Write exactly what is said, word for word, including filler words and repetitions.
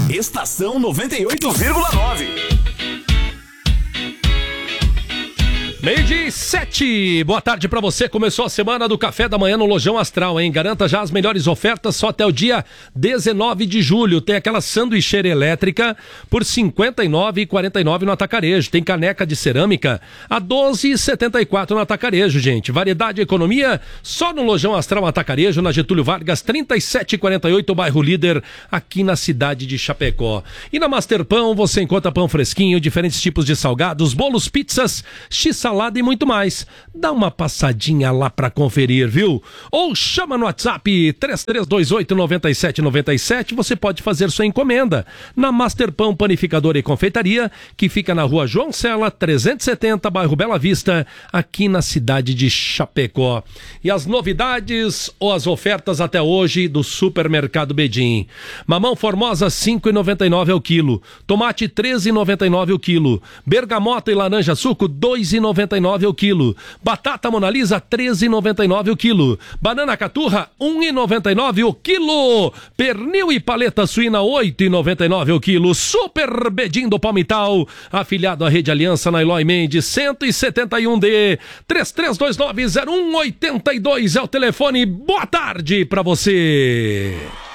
Estação noventa e oito vírgula nove. Meio-dia e sete, boa tarde pra você, começou a semana do Café da Manhã no Lojão Astral, hein? Garanta já as melhores ofertas só até o dia dezenove de julho, tem aquela sanduicheira elétrica por cinquenta e nove reais e quarenta e nove centavos no Atacarejo, tem caneca de cerâmica a doze reais e setenta e quatro centavos no Atacarejo, gente, variedade e economia só no Lojão Astral Atacarejo, na Getúlio Vargas, trinta e sete e quarenta e oito, bairro Líder, aqui na cidade de Chapecó. E na Master Pão você encontra pão fresquinho, diferentes tipos de salgados, bolos, pizzas, x-salada e muito mais. Dá uma passadinha lá pra conferir, viu? Ou chama no WhatsApp três três dois oito, nove sete nove sete, você pode fazer sua encomenda na Master Pão Panificadora e Confeitaria, que fica na rua João Cela, trezentos e setenta, bairro Bela Vista, aqui na cidade de Chapecó. E as novidades ou as ofertas até hoje do Supermercado Bedim. Mamão Formosa, cinco reais e noventa e nove centavos ao quilo. Tomate, treze reais e noventa e nove centavos ao quilo. Bergamota e laranja suco, dois reais e noventa e nove centavos ao quilo. Batata Monalisa, treze reais e noventa e nove centavos ao quilo. Banana Caturra, um real e noventa e nove centavos ao quilo. Pernil e paleta suína, oito reais e noventa e nove centavos ao quilo. Super Bedim do Palmital, afiliado à Rede Aliança na Eloy Mendes, cento e setenta e um D. três três dois nove, zero um oito dois é o telefone. Boa tarde pra você.